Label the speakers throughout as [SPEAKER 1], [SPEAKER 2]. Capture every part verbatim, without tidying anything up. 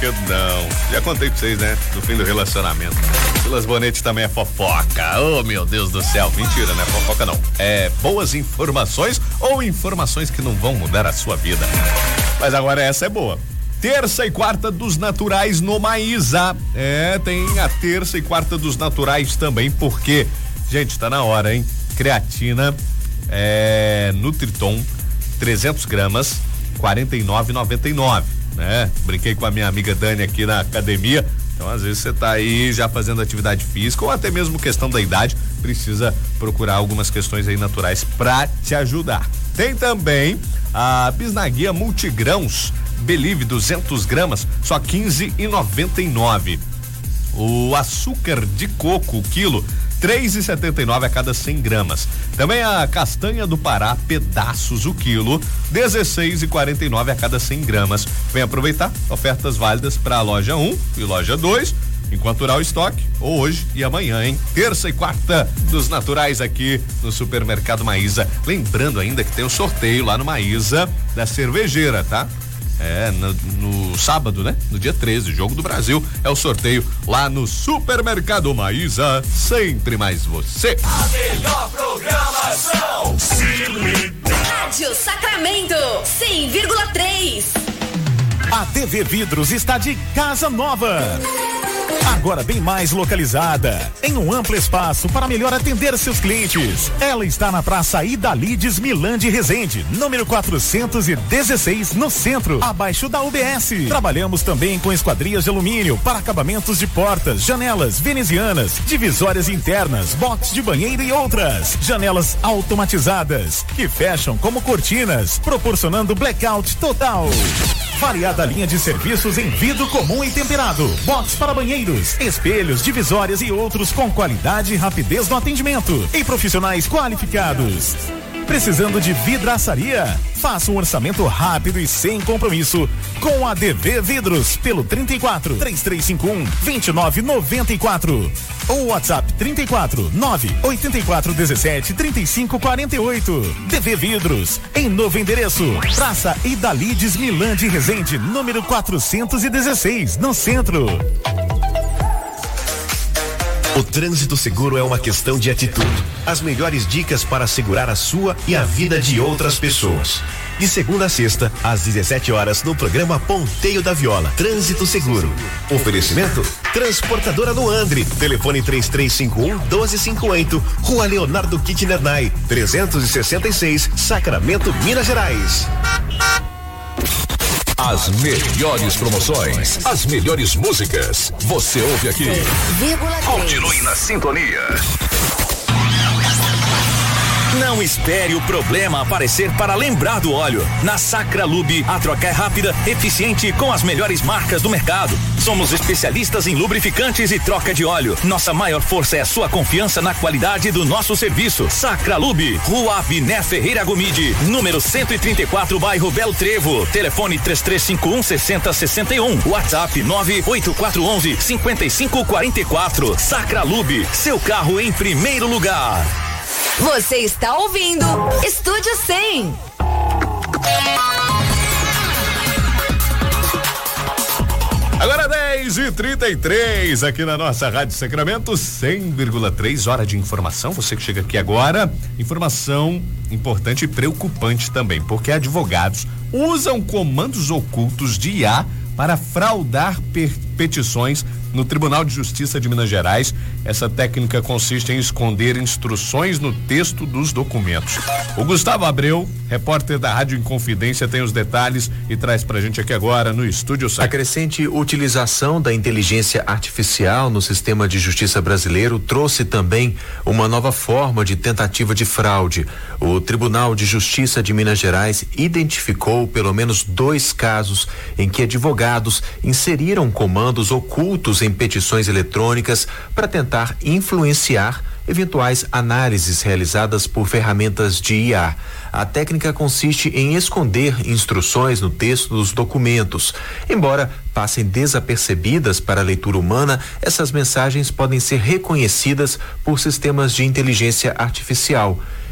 [SPEAKER 1] brinquedo não. Já contei pra vocês, né? Do fim do relacionamento. Silas Bonetti também é fofoca. Oh, meu Deus do céu. Mentira, né? Fofoca não. É boas informações ou informações que não vão mudar a sua vida. Mas agora essa é boa. Terça e quarta dos naturais no Maísa. É, tem a terça e quarta dos naturais também, porque, gente, tá na hora, hein? Creatina, é, Nutriton, trezentos gramas, quarenta e nove reais e noventa e nove centavos. Né? Brinquei com a minha amiga Dani aqui na academia, então às vezes você tá aí já fazendo atividade física ou até mesmo questão da idade, precisa procurar algumas questões aí naturais pra te ajudar. Tem também a bisnaguia multigrãos Believe duzentos gramas, só quinze reais e noventa e nove centavos. O açúcar de coco, o quilo, três reais e setenta e nove centavos a cada cem gramas. Também a castanha do Pará, pedaços o quilo, dezesseis reais e quarenta e nove centavos a cada cem gramas. Vem aproveitar, ofertas válidas para a loja um e loja dois, enquanto durar o estoque, ou hoje e amanhã, hein? Terça e quarta dos naturais aqui no Supermercado Maísa. Lembrando ainda que tem o sorteio lá no Maísa da cervejeira, tá? É, no, no sábado, né? No dia treze, Jogo do Brasil, é o sorteio lá no Supermercado Maísa. Sempre mais você.
[SPEAKER 2] A melhor programação.
[SPEAKER 3] Rádio Sacramento, cem vírgula três.
[SPEAKER 4] A T V Vidros está de casa nova. Agora bem mais localizada, em um amplo espaço para melhor atender seus clientes. Ela está na Praça Idalides Milande Resende, número quatrocentos e dezesseis, no centro, abaixo da U B S. Trabalhamos também com esquadrias de alumínio para acabamentos de portas, janelas venezianas, divisórias internas, box de banheiro e outras. Janelas automatizadas que fecham como cortinas, proporcionando blackout total. Variada linha de serviços em vidro comum e temperado, box para banheiros, espelhos, divisórias e outros com qualidade e rapidez no atendimento e profissionais qualificados. Precisando de vidraçaria? Faça um orçamento rápido e sem compromisso com a D V Vidros pelo trinta e quatro, três três cinco um, dois nove nove quatro ou WhatsApp trinta e quatro, nove oito quatro um sete, três cinco quatro oito. D V Vidros, em novo endereço, Praça Idalides Milande Resende, número quatrocentos e dezesseis, no centro.
[SPEAKER 5] O trânsito seguro é uma questão de atitude. As melhores dicas para segurar a sua e a vida de outras pessoas. De segunda a sexta, às dezessete horas, no programa Ponteio da Viola. Trânsito seguro. Oferecimento? Transportadora do Andre. Telefone três três cinco um, doze cinquenta e oito. Rua Leonardo Kitnernay, trezentos e sessenta e seis, Sacramento, Minas Gerais.
[SPEAKER 2] As melhores promoções, as melhores músicas, você ouve aqui. Continue na sintonia.
[SPEAKER 6] Não espere o problema aparecer para lembrar do óleo. Na Sacralube, a troca é rápida, eficiente e com as melhores marcas do mercado. Somos especialistas em lubrificantes e troca de óleo. Nossa maior força é a sua confiança na qualidade do nosso serviço. Sacralube, Rua Abiné Ferreira Gomide, número cento e trinta e quatro, bairro Belo Trevo. Telefone três três cinco um, seis zero seis um. WhatsApp nove oito quatro um um, cinco cinco quatro quatro. Sacralube, seu carro em primeiro lugar.
[SPEAKER 3] Você está ouvindo Estúdio cem.
[SPEAKER 1] Agora dez e trinta e três aqui na nossa Rádio Sacramento, cem vírgula três, hora de informação. Você que chega aqui agora, informação importante e preocupante também, porque advogados usam comandos ocultos de I A para fraudar petições no Tribunal de Justiça de Minas Gerais. Essa técnica consiste em esconder instruções no texto dos documentos. O Gustavo Abreu, repórter da Rádio Inconfidência, tem os detalhes e traz pra gente aqui agora no Estúdio Sacramento.
[SPEAKER 7] A crescente utilização da inteligência artificial no sistema de justiça brasileiro trouxe também uma nova forma de tentativa de fraude. O Tribunal de Justiça de Minas Gerais identificou pelo menos dois casos em que advogados inseriram comandos ocultos em petições eletrônicas para tentar influenciar eventuais análises realizadas por ferramentas de I A. A técnica consiste em esconder instruções no texto dos documentos. Embora passem desapercebidas para a leitura humana, essas mensagens podem ser reconhecidas por sistemas de inteligência artificial.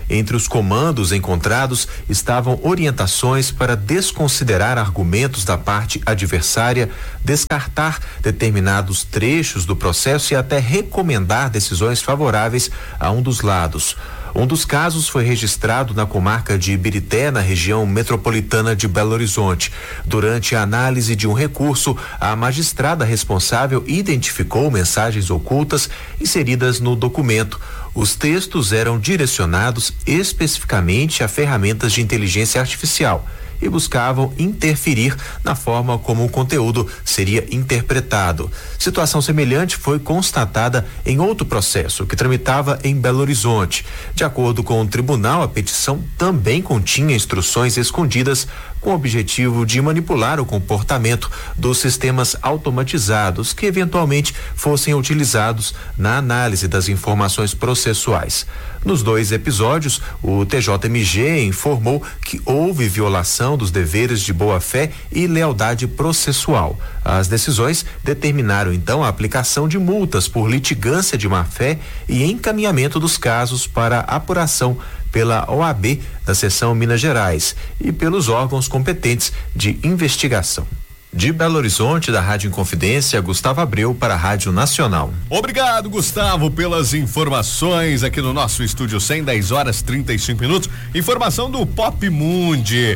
[SPEAKER 7] Entre os comandos encontrados estavam orientações para desconsiderar argumentos da parte adversária, descartar determinados trechos do processo e até recomendar decisões favoráveis a um dos lados. Um dos casos foi registrado na comarca de Ibirité, na região metropolitana de Belo Horizonte. Durante a análise de um recurso, a magistrada responsável identificou mensagens ocultas inseridas no documento. Os textos eram direcionados especificamente a ferramentas de inteligência artificial e buscavam interferir na forma como o conteúdo seria interpretado. Situação semelhante foi constatada em outro processo que tramitava em Belo Horizonte. De acordo com o tribunal, a petição também continha instruções escondidas com o objetivo de manipular o comportamento dos sistemas automatizados que eventualmente fossem utilizados na análise das informações processuais. Nos dois episódios, o T J M G informou que houve violação dos deveres de boa-fé e lealdade processual. As decisões determinaram então a aplicação de multas por litigância de má-fé e encaminhamento dos casos para apuração pela O A B da seção Minas Gerais e pelos órgãos competentes de investigação. De Belo Horizonte, da Rádio Inconfidência, Gustavo Abreu para a Rádio Nacional.
[SPEAKER 1] Obrigado, Gustavo, pelas informações aqui no nosso Estúdio cem, dez horas trinta e cinco minutos. Informação do Pop Mundi.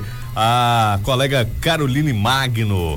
[SPEAKER 1] A colega Caroline Magno.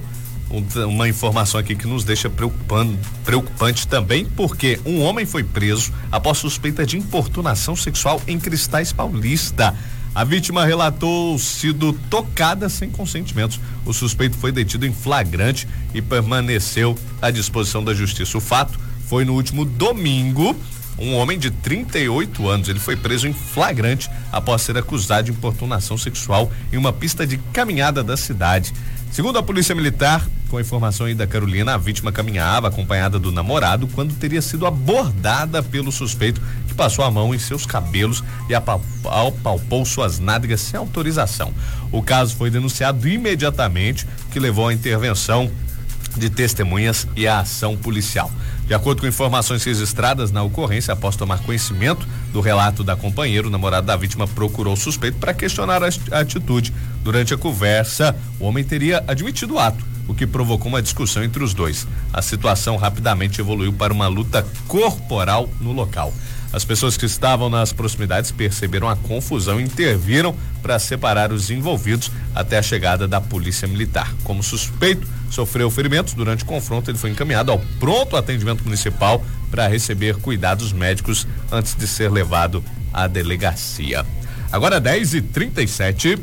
[SPEAKER 1] Uma informação aqui que nos deixa preocupando, preocupante também, porque um homem foi preso após suspeita de importunação sexual em Cristais Paulista. A vítima relatou sido tocada sem consentimentos. O suspeito foi detido em flagrante e permaneceu à disposição da justiça. O fato foi no último domingo. Um homem de trinta e oito anos, ele foi preso em flagrante após ser acusado de importunação sexual em uma pista de caminhada da cidade. Segundo a Polícia Militar, com a informação aí da Carolina, a vítima caminhava acompanhada do namorado quando teria sido abordada pelo suspeito, que passou a mão em seus cabelos e apalpou suas nádegas sem autorização. O caso foi denunciado imediatamente, o que levou à intervenção de testemunhas e à ação policial. De acordo com informações registradas na ocorrência, após tomar conhecimento do relato da companheira, o namorado da vítima procurou o suspeito para questionar a atitude. Durante a conversa, o homem teria admitido o ato, o que provocou uma discussão entre os dois. A situação rapidamente evoluiu para uma luta corporal no local. As pessoas que estavam nas proximidades perceberam a confusão e interviram para separar os envolvidos até a chegada da Polícia Militar. Como suspeito sofreu ferimentos durante o confronto, ele foi encaminhado ao pronto atendimento municipal para receber cuidados médicos antes de ser levado à delegacia. Agora dez e trinta e sete.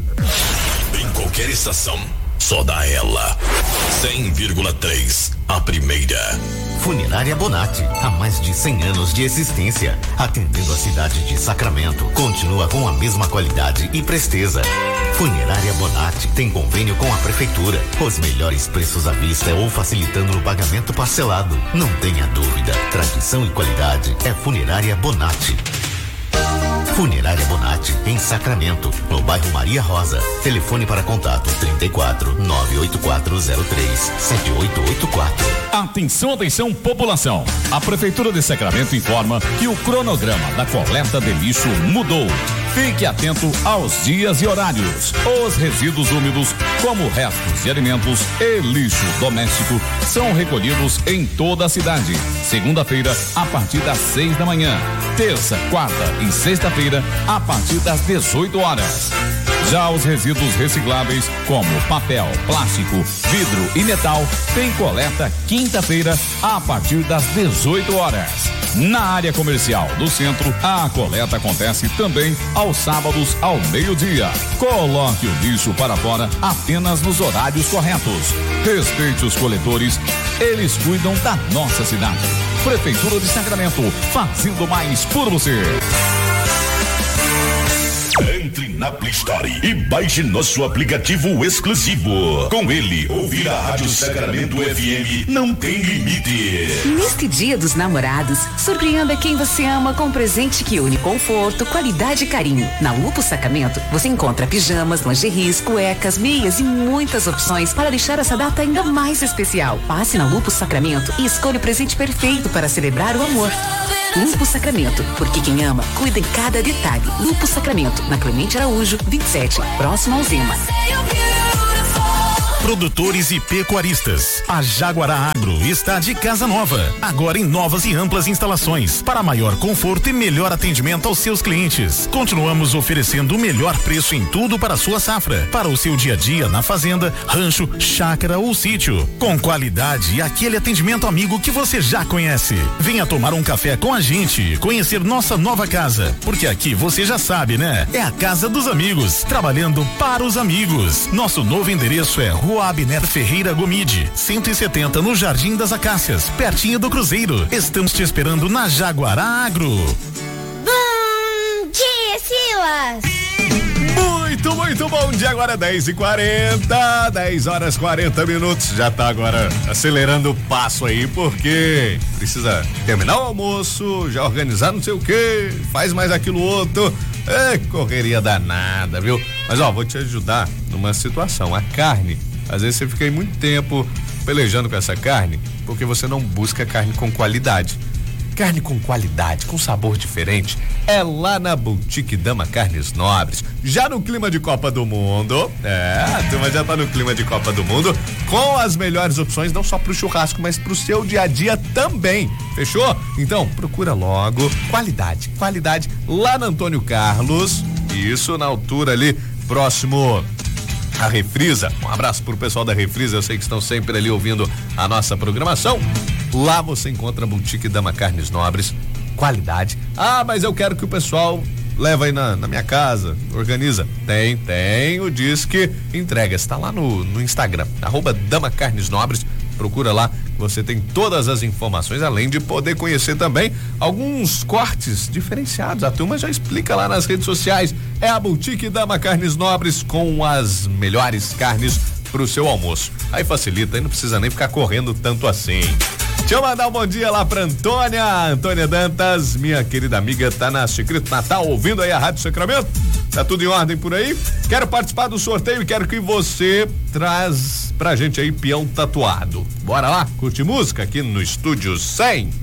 [SPEAKER 2] Em qualquer estação, só dá ela. cem vírgula três, a primeira.
[SPEAKER 8] Funerária Bonatti, há mais de cem anos de existência, atendendo a cidade de Sacramento, continua com a mesma qualidade e presteza. Funerária Bonatti tem convênio com a prefeitura, os melhores preços à vista ou facilitando o pagamento parcelado. Não tenha dúvida, tradição e qualidade é Funerária Bonatti. Funerária Bonatti, em Sacramento, no bairro Maria Rosa. Telefone para contato trinta e quatro, nove oito quatro zero três, sete oito oito quatro.
[SPEAKER 9] Atenção, atenção, população. A Prefeitura de Sacramento informa que o cronograma da coleta de lixo mudou. Fique atento aos dias e horários. Os resíduos úmidos, como restos de alimentos e lixo doméstico, são recolhidos em toda a cidade. Segunda-feira, a partir das seis da manhã. Terça, quarta e sexta-feira, a partir das dezoito horas. Já os resíduos recicláveis, como papel, plástico, vidro e metal, tem coleta quinta-feira, a partir das dezoito horas. Na área comercial do centro, a coleta acontece também aos sábados ao meio-dia. Coloque o lixo para fora apenas nos horários corretos. Respeite os coletores, eles cuidam da nossa cidade. Prefeitura de Sacramento, fazendo mais por você.
[SPEAKER 10] Entre na Play Store e baixe nosso aplicativo exclusivo. Com ele, ouvir a Rádio Sacramento F M não tem limite.
[SPEAKER 11] Neste Dia dos Namorados, surpreenda quem você ama com um presente que une conforto, qualidade e carinho. Na Lupo Sacramento, você encontra pijamas, lingeries, cuecas, meias e muitas opções para deixar essa data ainda mais especial. Passe na Lupo Sacramento e escolha o presente perfeito para celebrar o amor. Lupo Sacramento, porque quem ama, cuida em cada detalhe. Lupo Sacramento, na Clemente Araújo, vinte e sete, próximo ao Zema.
[SPEAKER 4] Produtores e pecuaristas. A Jaguará Agro está de casa nova, agora em novas e amplas instalações, para maior conforto e melhor atendimento aos seus clientes. Continuamos oferecendo o melhor preço em tudo para a sua safra, para o seu dia a dia na fazenda, rancho, chácara ou sítio, com qualidade e aquele atendimento amigo que você já conhece. Venha tomar um café com a gente, conhecer nossa nova casa, porque aqui você já sabe, né? É a casa dos amigos, trabalhando para os amigos. Nosso novo endereço é Rua Abner Ferreira Gomide, cento e setenta no Jardim das Acácias, pertinho do Cruzeiro. Estamos te esperando na Jaguará Agro.
[SPEAKER 12] Bom dia, Silas!
[SPEAKER 1] Muito, muito bom dia, agora é dez e quarenta, dez horas quarenta minutos, já tá agora acelerando o passo aí, porque precisa terminar o almoço, já organizar não sei o que, faz mais aquilo outro, é correria danada, viu? Mas ó, vou te ajudar numa situação, a carne, às vezes você fica aí muito tempo pelejando com essa carne, porque você não busca carne com qualidade. Carne com qualidade, com sabor diferente, é lá na Boutique Dama Carnes Nobres, já no clima de Copa do Mundo. É, a turma já tá no clima de Copa do Mundo, com as melhores opções, não só pro churrasco, mas pro seu dia a dia também. Fechou? Então, procura logo. Qualidade, qualidade, lá na Antônio Carlos, isso na altura ali, próximo a Refrisa. Um abraço pro pessoal da Refrisa, eu sei que estão sempre ali ouvindo a nossa programação. Lá você encontra a Boutique Dama Carnes Nobres, qualidade. Ah, mas eu quero que o pessoal leva aí na, na minha casa, organiza. Tem, tem o Disque Entrega, está lá no, no Instagram, arroba Dama Carnes Nobres, procura lá, você tem todas as informações, além de poder conhecer também alguns cortes diferenciados. A turma já explica lá nas redes sociais. É a Boutique Dama Carnes Nobres com as melhores carnes pro seu almoço. Aí facilita, aí não precisa nem ficar correndo tanto assim. Deixa eu mandar um bom dia lá pra Antônia, Antônia Dantas, minha querida amiga, tá na Secreto Natal, ouvindo aí a Rádio Sacramento? Tá tudo em ordem por aí? Quero participar do sorteio e quero que você traz pra gente aí peão tatuado. Bora lá, curte música aqui no Estúdio cem.